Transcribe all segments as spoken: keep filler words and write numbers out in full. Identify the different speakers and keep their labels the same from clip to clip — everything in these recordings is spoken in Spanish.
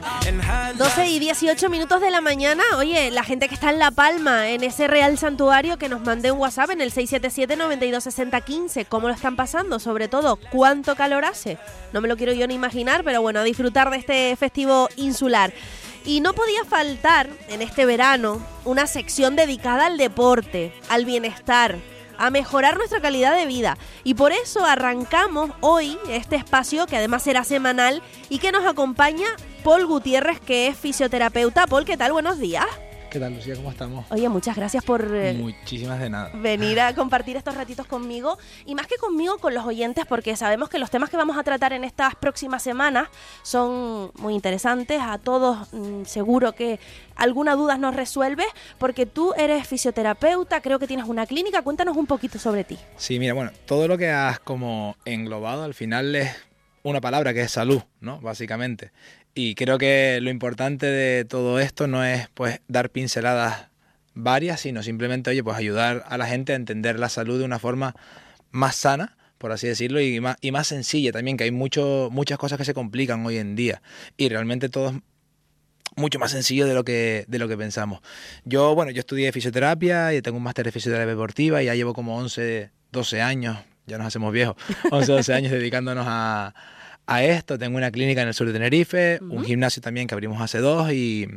Speaker 1: doce y dieciocho minutos de la mañana. Oye, la gente que está en La Palma, en ese Real Santuario, que nos mande un WhatsApp en el seis siete siete, nueve dos seis cero, uno cinco. ¿Cómo lo están pasando? Sobre todo, ¿cuánto calor hace? No me lo quiero yo ni imaginar, pero bueno, a disfrutar de este festivo insular. Y no podía faltar en este verano una sección dedicada al deporte, al bienestar, a mejorar nuestra calidad de vida. Y por eso arrancamos hoy este espacio, que además será semanal, y que nos acompaña Paul Gutiérrez, que es fisioterapeuta. Paul, ¿qué tal? Buenos días.
Speaker 2: ¿Qué tal, Lucía? ¿Cómo estamos?
Speaker 1: Oye, muchas gracias por eh,
Speaker 2: Muchísimas de nada.
Speaker 1: venir a compartir estos ratitos conmigo, y más que conmigo, con los oyentes, porque sabemos que los temas que vamos a tratar en estas próximas semanas son muy interesantes. A todos mmm, seguro que alguna duda nos resuelves, porque tú eres fisioterapeuta, creo que tienes una clínica. Cuéntanos un poquito sobre ti.
Speaker 2: Sí, mira, bueno, todo lo que has como englobado al final es una palabra, que es salud, ¿no? Básicamente. Y creo que lo importante de todo esto no es pues dar pinceladas varias, sino simplemente, oye, pues ayudar a la gente a entender la salud de una forma más sana, por así decirlo, y más, y más sencilla también, que hay mucho, muchas cosas que se complican hoy en día. Y realmente todo es mucho más sencillo de lo que, de lo que pensamos. Yo, bueno, yo estudié fisioterapia y tengo un máster de fisioterapia deportiva y ya llevo como once, doce años, ya nos hacemos viejos, once, doce años dedicándonos a... a esto. Tengo una clínica en el sur de Tenerife, uh-huh. un gimnasio también que abrimos hace dos, y,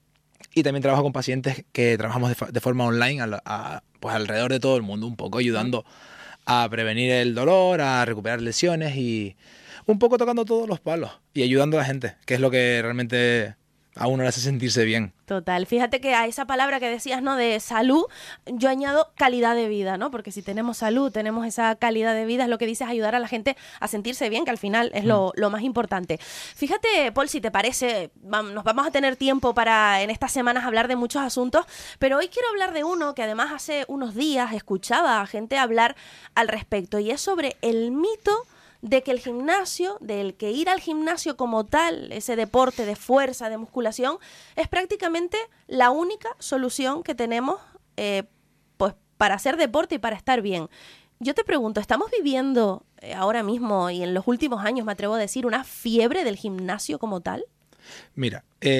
Speaker 2: y también trabajo con pacientes que trabajamos de, de forma online a, a, pues alrededor de todo el mundo, un poco ayudando a prevenir el dolor, a recuperar lesiones y un poco tocando todos los palos y ayudando a la gente, que es lo que realmente a uno le hace sentirse bien.
Speaker 1: Total. Fíjate que a esa palabra que decías, ¿no?, de salud, yo añado calidad de vida, ¿no? Porque si tenemos salud, tenemos esa calidad de vida, es lo que dices, ayudar a la gente a sentirse bien, que al final es lo, lo más importante. Fíjate, Paul, si te parece, nos vamos a tener tiempo para en estas semanas hablar de muchos asuntos, pero hoy quiero hablar de uno que además hace unos días escuchaba a gente hablar al respecto, y es sobre el mito de que el gimnasio, del que ir al gimnasio como tal, ese deporte de fuerza, de musculación, es prácticamente la única solución que tenemos eh, pues para hacer deporte y para estar bien. Yo te pregunto, ¿estamos viviendo eh, ahora mismo y en los últimos años, me atrevo a decir, una fiebre del gimnasio como tal?
Speaker 2: Mira,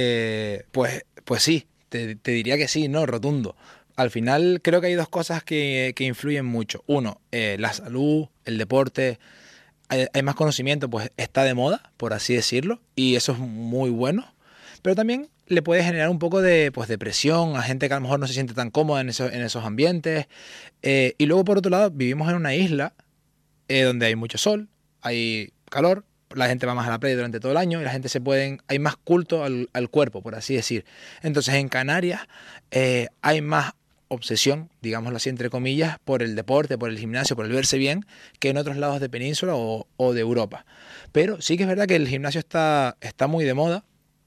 Speaker 2: eh, pues, pues sí, te, te diría que sí, ¿no? Rotundo. Al final creo que hay dos cosas que, que influyen mucho. Uno, eh, la salud, el deporte. Hay, hay más conocimiento, pues está de moda, por así decirlo, y eso es muy bueno, pero también le puede generar un poco de pues, depresión a gente que a lo mejor no se siente tan cómoda en, eso, en esos ambientes. Eh, y luego, por otro lado, vivimos en una isla eh, donde hay mucho sol, hay calor, la gente va más a la playa durante todo el año y la gente se pueden, hay más culto al, al cuerpo, por así decir. Entonces, en Canarias eh, hay más obsesión, digámoslo así, entre comillas, por el deporte, por el gimnasio, por el verse bien, que en otros lados de península o, o de Europa. Pero sí que es verdad que el gimnasio está, está muy de moda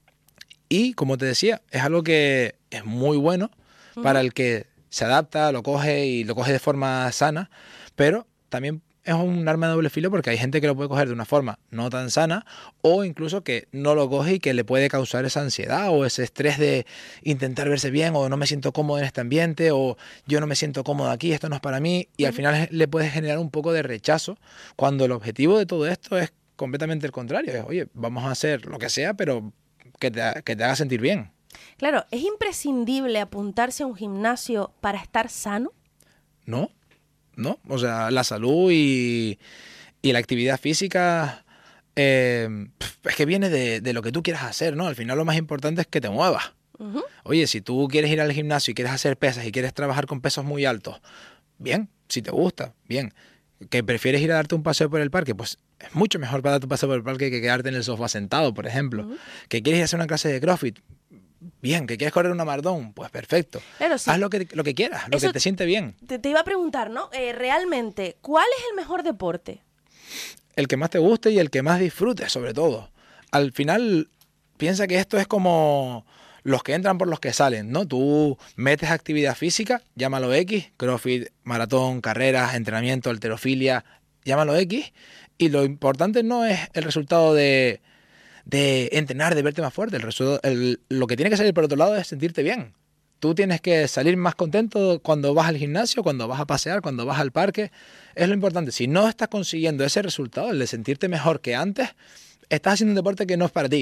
Speaker 2: y, como te decía, es algo que es muy bueno uh-huh. para el que se adapta, lo coge y lo coge de forma sana, pero también es un arma de doble filo porque hay gente que lo puede coger de una forma no tan sana o incluso que no lo coge y que le puede causar esa ansiedad o ese estrés de intentar verse bien o no me siento cómodo en este ambiente o yo no me siento cómodo aquí, esto no es para mí, y al final le puede generar un poco de rechazo cuando el objetivo de todo esto es completamente el contrario. Es, oye, vamos a hacer lo que sea, pero que te, que te haga sentir bien.
Speaker 1: Claro, ¿es imprescindible apuntarse a un gimnasio para estar sano?
Speaker 2: No. ¿no? O sea, la salud y, y la actividad física eh, es que viene de, de lo que tú quieras hacer, ¿no? Al final lo más importante es que te muevas. Uh-huh. Oye, si tú quieres ir al gimnasio y quieres hacer pesas y quieres trabajar con pesos muy altos, bien, si te gusta, bien. ¿Que prefieres ir a darte un paseo por el parque? Pues es mucho mejor para darte un paseo por el parque que quedarte en el sofá sentado, por ejemplo. Uh-huh. ¿Que quieres ir a hacer una clase de CrossFit? Bien, ¿que quieres correr una maratón? Pues perfecto. Claro, sí. Haz lo que, lo que quieras, lo Eso que te siente bien.
Speaker 1: Te, te iba a preguntar, ¿no? Eh, realmente, ¿cuál es el mejor deporte?
Speaker 2: El que más te guste y el que más disfrutes, sobre todo. Al final, piensa que esto es como los que entran por los que salen, ¿no? Tú metes actividad física, llámalo X, CrossFit, maratón, carreras, entrenamiento, halterofilia, llámalo X, y lo importante no es el resultado de... de entrenar, de verte más fuerte. El, el, lo que tiene que salir por otro lado es sentirte bien. Tú tienes que salir más contento cuando vas al gimnasio, cuando vas a pasear, cuando vas al parque. Es lo importante. Si no estás consiguiendo ese resultado, el de sentirte mejor que antes, estás haciendo un deporte que no es para ti.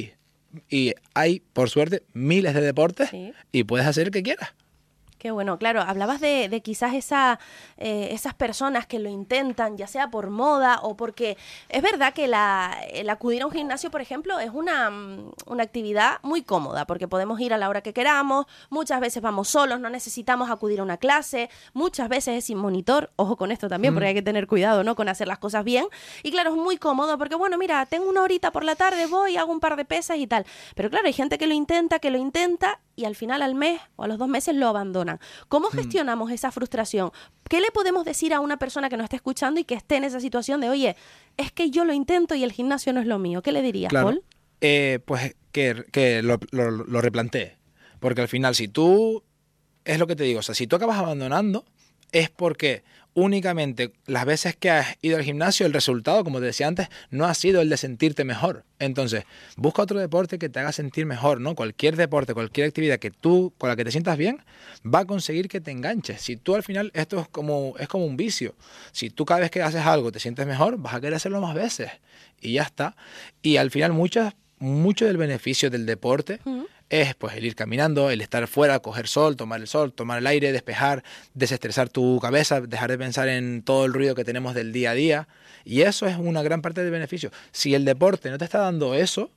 Speaker 2: y hay, por suerte, miles de deportes
Speaker 1: Sí.
Speaker 2: y puedes hacer el que quieras.
Speaker 1: Qué bueno, claro, hablabas de, de quizás esa, eh, esas personas que lo intentan, ya sea por moda o porque es verdad que la, el acudir a un gimnasio, por ejemplo, es una, mm, una actividad muy cómoda porque podemos ir a la hora que queramos, muchas veces vamos solos, no necesitamos acudir a una clase, muchas veces es sin monitor, ojo con esto también porque hay que tener cuidado, ¿no?, con hacer las cosas bien, y claro, es muy cómodo porque, bueno, mira, tengo una horita por la tarde, voy, hago un par de pesas y tal, pero claro, hay gente que lo intenta, que lo intenta y al final al mes o a los dos meses lo abandonan. ¿Cómo gestionamos esa frustración? ¿Qué le podemos decir a una persona que nos está escuchando y que esté en esa situación de, oye, es que yo lo intento y el gimnasio no es lo mío? ¿Qué le dirías,
Speaker 2: Claro.
Speaker 1: Paul?
Speaker 2: Eh, pues que, que lo, lo, lo replantee. Porque al final, si tú, es lo que te digo, o sea, si tú acabas abandonando, es porque únicamente las veces que has ido al gimnasio, el resultado, como te decía antes, no ha sido el de sentirte mejor. Entonces, busca otro deporte que te haga sentir mejor, ¿no? Cualquier deporte, cualquier actividad que tú, con la que te sientas bien, va a conseguir que te enganches. Si tú al final, esto es como, es como un vicio. Si tú cada vez que haces algo te sientes mejor, vas a querer hacerlo más veces. Y ya está. Y al final, muchas, mucho del beneficio del deporte uh-huh. es pues el ir caminando, el estar fuera, coger sol, tomar el sol, tomar el aire, despejar, desestresar tu cabeza, dejar de pensar en todo el ruido que tenemos del día a día. Y eso es una gran parte del beneficio. Si el deporte no te está dando eso,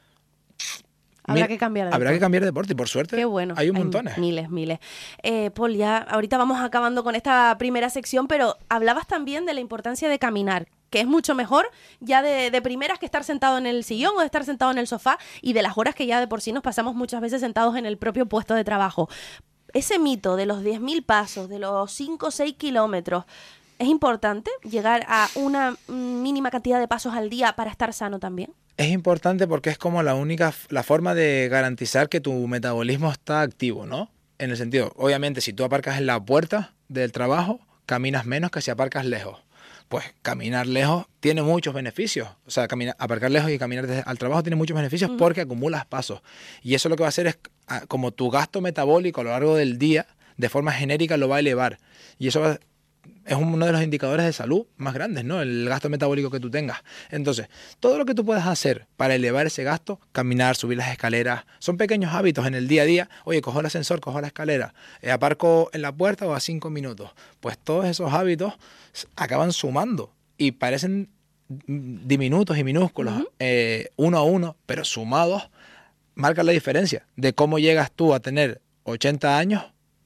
Speaker 1: habrá
Speaker 2: mira,
Speaker 1: que cambiar de
Speaker 2: habrá
Speaker 1: deporte.
Speaker 2: que cambiar de deporte y por suerte
Speaker 1: Qué bueno.
Speaker 2: hay un
Speaker 1: hay
Speaker 2: montón.
Speaker 1: Miles, miles. Eh, Paul, ya ahorita vamos acabando con esta primera sección, pero hablabas también de la importancia de caminar, que es mucho mejor ya de, de primeras que estar sentado en el sillón o de estar sentado en el sofá, y de las horas que ya de por sí nos pasamos muchas veces sentados en el propio puesto de trabajo. Ese mito de los diez mil pasos, de los cinco o seis kilómetros, ¿es importante llegar a una mínima cantidad de pasos al día para estar sano también?
Speaker 2: Es importante porque es como la única, la forma de garantizar que tu metabolismo está activo, ¿no? En el sentido, obviamente, si tú aparcas en la puerta del trabajo, caminas menos que si aparcas lejos. Pues caminar lejos tiene muchos beneficios. O sea, caminar, aparcar lejos y caminar desde, al trabajo tiene muchos beneficios uh-huh. porque acumulas pasos. Y eso lo que va a hacer es, como tu gasto metabólico a lo largo del día, de forma genérica lo va a elevar. Y eso va, es uno de los indicadores de salud más grandes, ¿no? El gasto metabólico que tú tengas. Entonces, todo lo que tú puedas hacer para elevar ese gasto, caminar, subir las escaleras, son pequeños hábitos en el día a día. Oye, cojo el ascensor, cojo la escalera, eh, aparco en la puerta o a cinco minutos. Pues todos esos hábitos acaban sumando y parecen diminutos y minúsculos, uh-huh. eh, uno a uno, pero sumados marcan la diferencia de cómo llegas tú a tener ochenta años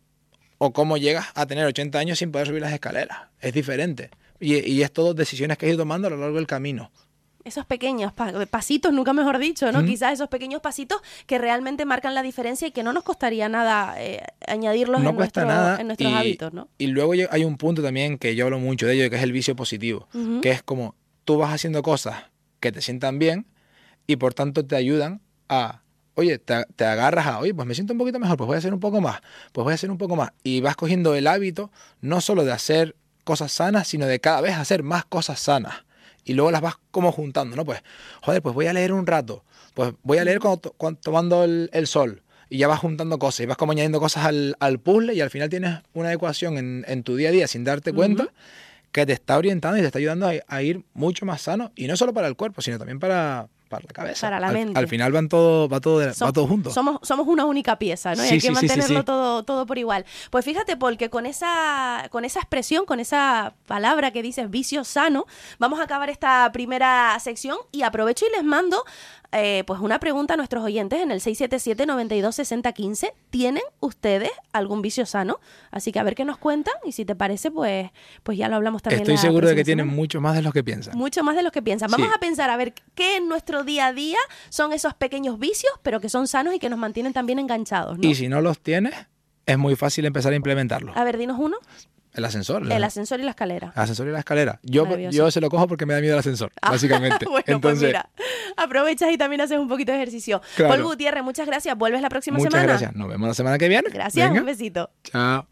Speaker 2: o cómo llegas a tener ochenta años sin poder subir las escaleras. Es diferente. Y, y es todo decisiones que has ido tomando a lo largo del camino.
Speaker 1: Esos pequeños pa- pasitos, nunca mejor dicho, ¿no?
Speaker 2: Mm.
Speaker 1: Quizás esos pequeños pasitos que realmente marcan la diferencia y que no nos costaría nada eh, añadirlos
Speaker 2: no
Speaker 1: en,
Speaker 2: cuesta
Speaker 1: nuestro,
Speaker 2: nada
Speaker 1: en nuestros
Speaker 2: y,
Speaker 1: hábitos, ¿no?
Speaker 2: Y luego hay un punto también que yo hablo mucho de ello, que es el vicio positivo, uh-huh. que es como tú vas haciendo cosas que te sientan bien y por tanto te ayudan a... Oye, te, te agarras a, oye, pues me siento un poquito mejor, pues voy a hacer un poco más, pues voy a hacer un poco más. Y vas cogiendo el hábito no solo de hacer cosas sanas, sino de cada vez hacer más cosas sanas. Y luego las vas como juntando, ¿no? Pues, joder, pues voy a leer un rato, pues voy a leer cuando, cuando, tomando el, el sol. Y ya vas juntando cosas, y vas como añadiendo cosas al, al puzzle, y al final tienes una ecuación en, en tu día a día sin darte cuenta, uh-huh. que te está orientando y te está ayudando a, a ir mucho más sano. Y no solo para el cuerpo, sino también para... para la cabeza.
Speaker 1: Para la
Speaker 2: al,
Speaker 1: mente.
Speaker 2: Al final van todo, va todo,
Speaker 1: Som,
Speaker 2: va todo junto.
Speaker 1: Somos, somos una única pieza, ¿no? Y
Speaker 2: sí,
Speaker 1: hay que
Speaker 2: sí,
Speaker 1: mantenerlo
Speaker 2: sí, sí, sí.
Speaker 1: todo, todo por igual. Pues fíjate, Paul, que con esa, con esa expresión, con esa palabra que dices, vicio sano, vamos a acabar esta primera sección y aprovecho y les mando eh, pues una pregunta a nuestros oyentes en el seis siete siete, nueve dos, seis cero uno cinco. ¿Tienen ustedes algún vicio sano? Así que a ver qué nos cuentan y si te parece, pues, pues ya lo hablamos también.
Speaker 2: Estoy
Speaker 1: la
Speaker 2: seguro de que
Speaker 1: semana.
Speaker 2: tienen mucho más de los que piensan.
Speaker 1: Mucho más de los que piensan. Vamos
Speaker 2: sí.
Speaker 1: a pensar a ver qué en nuestro día a día son esos pequeños vicios, pero que son sanos y que nos mantienen también enganchados, ¿no?
Speaker 2: Y si no los tienes, es muy fácil empezar a implementarlos.
Speaker 1: A ver, dinos uno.
Speaker 2: El ascensor.
Speaker 1: El la... ascensor y la escalera.
Speaker 2: El ascensor y la escalera. Yo, yo se lo cojo porque me da miedo el ascensor, ah, básicamente.
Speaker 1: Bueno,
Speaker 2: Entonces,
Speaker 1: pues mira, aprovechas y también haces un poquito de ejercicio.
Speaker 2: Claro.
Speaker 1: Paul Gutiérrez, muchas gracias. ¿Vuelves la próxima
Speaker 2: muchas
Speaker 1: semana?
Speaker 2: Muchas gracias. Nos vemos la semana que viene.
Speaker 1: Gracias,
Speaker 2: Venga.
Speaker 1: Un besito.
Speaker 2: Chao.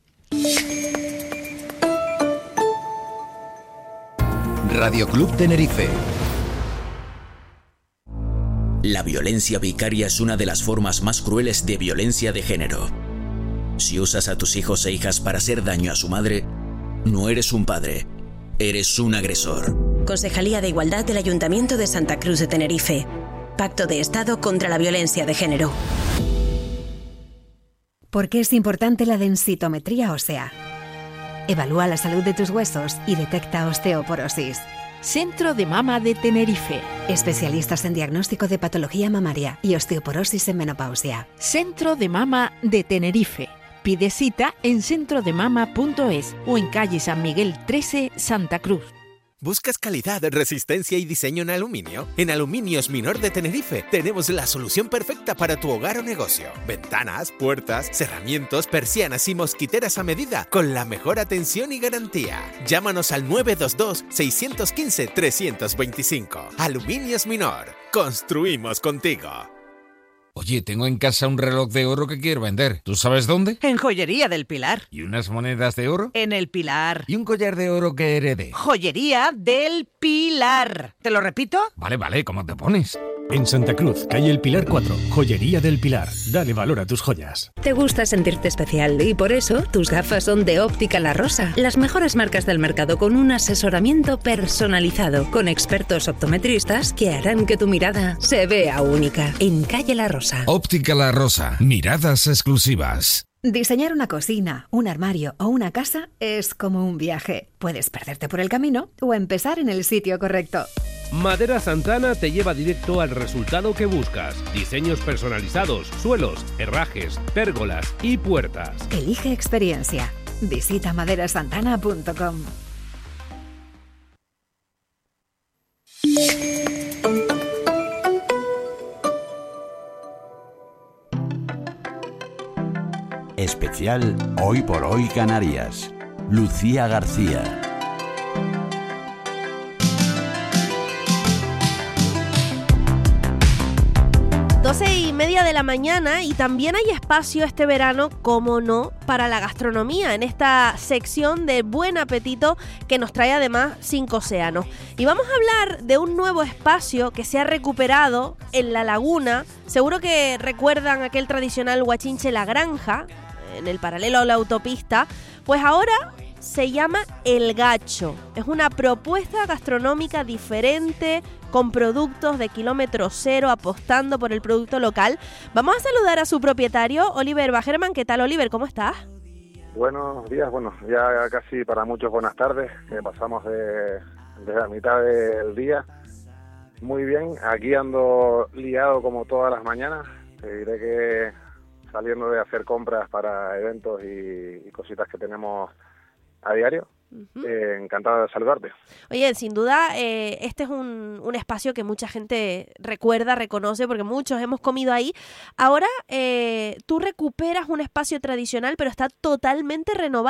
Speaker 3: Radio Club Tenerife. La violencia vicaria es una de las formas más crueles de violencia de género. Si usas a tus hijos e hijas para hacer daño a su madre, no eres un padre, eres un agresor.
Speaker 4: Concejalía de Igualdad del Ayuntamiento de Santa Cruz de Tenerife. Pacto de Estado contra la Violencia de Género.
Speaker 5: ¿Por qué es importante la densitometría ósea? Evalúa la salud de tus huesos y detecta osteoporosis.
Speaker 6: Centro de Mama de Tenerife.
Speaker 5: Especialistas en diagnóstico de patología mamaria y osteoporosis en menopausia.
Speaker 6: Centro de Mama de Tenerife. Pide cita en centro de mama punto es o en calle San Miguel trece, Santa Cruz.
Speaker 7: ¿Buscas calidad, resistencia y diseño en aluminio? En Aluminios Minor de Tenerife tenemos la solución perfecta para tu hogar o negocio. Ventanas, puertas, cerramientos, persianas y mosquiteras a medida con la mejor atención y garantía. Llámanos al nueve dos dos, seis uno cinco, tres dos cinco. Aluminios Minor. Construimos contigo.
Speaker 8: Oye, tengo en casa un reloj de oro que quiero vender. ¿Tú sabes dónde?
Speaker 9: En Joyería del Pilar.
Speaker 8: ¿Y unas monedas de oro?
Speaker 9: En el Pilar.
Speaker 8: ¿Y un collar de oro que heredé?
Speaker 9: Joyería del Pilar. ¿Te lo repito?
Speaker 8: Vale, vale, ¿cómo te pones?
Speaker 10: En Santa Cruz, calle El Pilar cuatro, Joyería del Pilar. Dale valor a tus joyas.
Speaker 4: Te gusta sentirte especial y por eso tus gafas son de Óptica La Rosa. Las mejores marcas del mercado con un asesoramiento personalizado, con expertos optometristas que harán que tu mirada se vea única. En calle La Rosa.
Speaker 8: Óptica La Rosa. Miradas exclusivas.
Speaker 5: Diseñar una cocina, un armario o una casa es como un viaje. Puedes perderte por el camino o empezar en el sitio correcto.
Speaker 11: Madera Santana te lleva directo al resultado que buscas. Diseños personalizados, suelos, herrajes, pérgolas y puertas.
Speaker 5: Elige experiencia. Visita madera santana punto com.
Speaker 12: Especial Hoy por Hoy Canarias. Lucía García.
Speaker 1: doce y media de la mañana y también hay espacio este verano, como no, para la gastronomía en esta sección de Buen Apetito que nos trae además Cinco Océanos. Y vamos a hablar de un nuevo espacio que se ha recuperado en La Laguna. Seguro que recuerdan aquel tradicional guachinche La Granja, en el paralelo a la autopista. Pues ahora se llama El Gacho. Es una propuesta gastronómica diferente, con productos de kilómetro cero, apostando por el producto local. Vamos a saludar a su propietario, Oliver Bajerman. ¿Qué tal, Oliver? ¿Cómo estás?
Speaker 13: Buenos días, bueno, ya casi para muchos buenas tardes, que pasamos de, de la mitad del día. Muy bien, aquí ando liado como todas las mañanas. Te diré que saliendo de hacer compras para eventos y, y cositas que tenemos a diario. Uh-huh. Eh, encantado de saludarte.
Speaker 1: Oye, sin duda, eh, este es un, un espacio que mucha gente recuerda, reconoce, porque muchos hemos comido ahí. Ahora, eh, tú recuperas un espacio tradicional, pero está totalmente renovado.